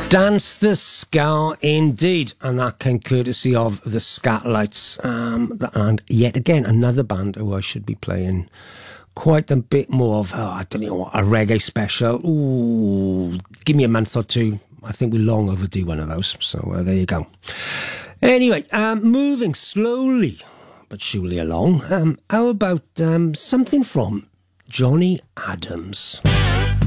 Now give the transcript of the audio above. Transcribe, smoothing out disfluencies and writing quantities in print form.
Dance the Ska indeed, and that came courtesy of the Skatalites, and yet again another band who I should be playing quite a bit more of. I don't know what, a reggae special. Ooh, give me a month or two. I think we're long overdue one of those. So there you go. Anyway, moving slowly but surely along. How about something from Johnny Adams?